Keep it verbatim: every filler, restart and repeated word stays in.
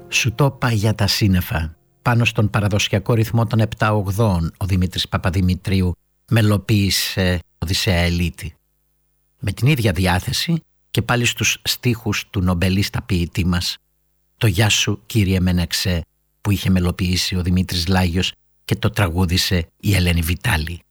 Σου το είπα για τα σύννεφα. Πάνω στον παραδοσιακό ρυθμό των επτά ογδόων ο Δημήτρης Παπαδημητρίου μελοποίησε Οδυσσέα Ελίτη. Με την ίδια διάθεση και πάλι στους στίχους του νομπελίστα ποιητή μας, το «Γεια σου κύριε Μενεξέ» που είχε μελοποιήσει ο Δημήτρης Λάγιος και το τραγούδισε η Ελένη Βιτάλη.